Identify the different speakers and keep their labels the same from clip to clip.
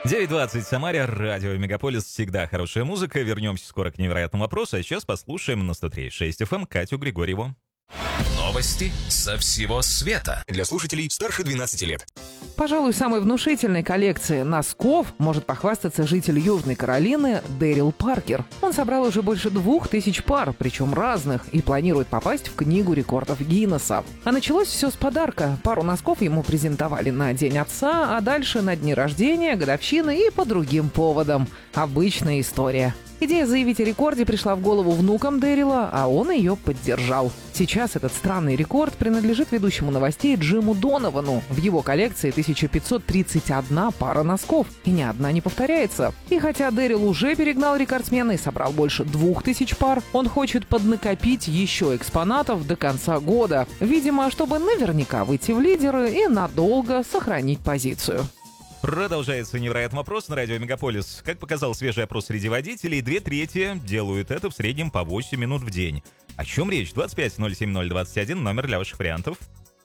Speaker 1: 9:20 в Самаре, радио Мегаполис, всегда хорошая музыка. Вернемся скоро к невероятному вопросу, а сейчас послушаем на 103.6 FM Катю Григорьеву.
Speaker 2: Новости со всего света.
Speaker 3: Для слушателей старше 12 лет.
Speaker 4: Пожалуй, самой внушительной коллекцией носков может похвастаться житель Южной Каролины Дэрил Паркер. Он собрал уже больше 2000 пар, причем разных, и планирует попасть в Книгу рекордов Гиннесса. А началось все с подарка. Пару носков ему презентовали на День отца, а дальше на дни рождения, годовщины и по другим поводам. Обычная история. Идея заявить о рекорде пришла в голову внукам Дэрила, а он ее поддержал. Сейчас этот странный рекорд принадлежит ведущему новостей Джиму Доновану. В его коллекции 1531 пара носков, и ни одна не повторяется. И хотя Дэрил уже перегнал рекордсмена и собрал больше 2000 пар, он хочет поднакопить еще экспонатов до конца года. Видимо, чтобы наверняка выйти в лидеры и надолго сохранить позицию.
Speaker 1: Продолжается невероятный вопрос на радио Мегаполис. Как показал свежий опрос среди водителей, 2/3 делают это в среднем по 8 минут в день. О чем речь? 25-07-021, номер для ваших вариантов.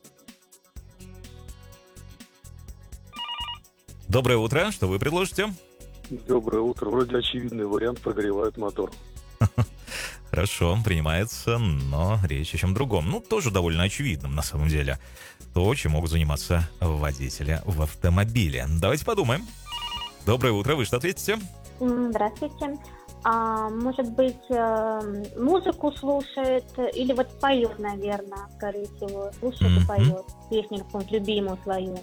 Speaker 1: Доброе утро, что вы предложите?
Speaker 5: Доброе утро. Вроде очевидный вариант, прогревают мотор.
Speaker 1: Хорошо, принимается, но речь о чем другом. Ну, тоже довольно очевидным на самом деле. То, чем могут заниматься водители в автомобиле. Давайте подумаем. Доброе утро, вы что ответите?
Speaker 6: Здравствуйте. Может быть, музыку слушает или вот поет, наверное, скорее всего. Слушает и поет песню какую-нибудь любимую свою.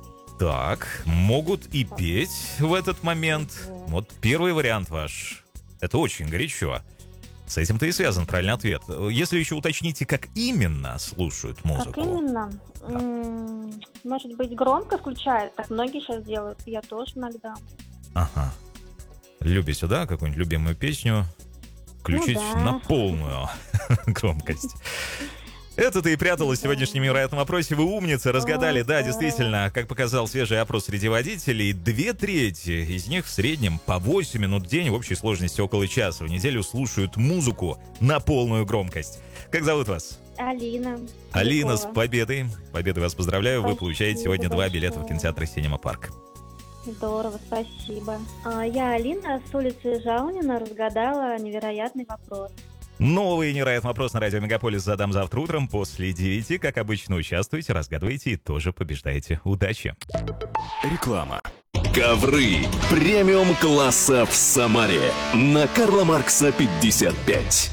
Speaker 1: Так, могут и петь в этот момент. Вот первый вариант ваш. Это очень горячо. С этим-то и связан правильный ответ. Если еще уточните, как именно слушают музыку.
Speaker 6: Как именно?
Speaker 1: Да.
Speaker 6: Может быть, громко включают? Так многие сейчас делают. Я тоже иногда.
Speaker 1: Ага. Любите, да, какую-нибудь любимую песню включить на полную громкость. Это-то и пряталось в сегодняшнем невероятном вопросе. Вы умницы, разгадали. Да, действительно, как показал свежий опрос среди водителей, 2/3 из них в среднем по 8 минут в день в общей сложности около часа в неделю слушают музыку на полную громкость. Как зовут вас?
Speaker 6: Алина.
Speaker 1: Алина, с победой. Победой вас поздравляю. Вы получаете сегодня 2
Speaker 6: большое.
Speaker 1: билета в кинотеатр «Синема Парк».
Speaker 6: Здорово, спасибо. Я, Алина, с улицы Жаунина разгадала невероятный вопрос.
Speaker 1: Новый невероятный вопрос на радио Мегаполис задам завтра утром после 9. Как обычно, участвуйте, разгадывайте и тоже побеждаете. Удачи!
Speaker 3: Реклама.
Speaker 7: Ковры премиум класса в Самаре на Карла Маркса 55.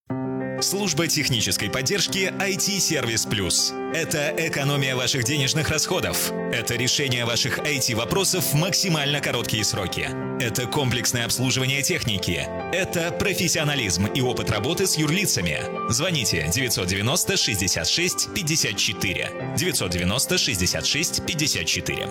Speaker 2: Служба технической поддержки IT-сервис Плюс. Это экономия ваших денежных расходов. Это решение ваших IT-вопросов в максимально короткие сроки. Это комплексное обслуживание техники. Это профессионализм и опыт работы с юрлицами. Звоните 990 66 54. 990 66 54.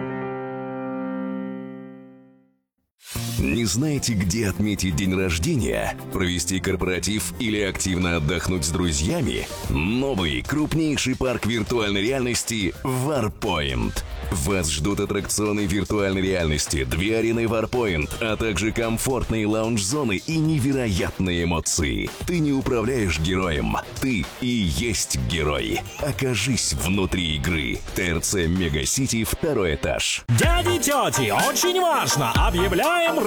Speaker 7: Не знаете, где отметить день рождения, провести корпоратив или активно отдохнуть с друзьями? Новый, крупнейший парк виртуальной реальности Warpoint. Вас ждут аттракционы виртуальной реальности, 2 арены Warpoint, а также комфортные лаунж-зоны и невероятные эмоции. Ты не управляешь героем, ты и есть герой. Окажись внутри игры. ТРЦ Мегасити, 2-й этаж.
Speaker 8: Дяди, тети, очень важно! Объявляем